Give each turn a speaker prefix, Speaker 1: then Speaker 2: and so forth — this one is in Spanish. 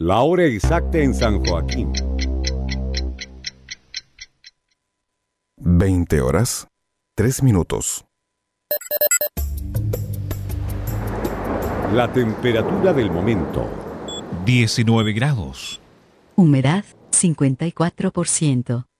Speaker 1: La hora exacta en San Joaquín.
Speaker 2: 20:03.
Speaker 1: La temperatura del momento.
Speaker 3: 19 grados.
Speaker 4: Humedad 54%.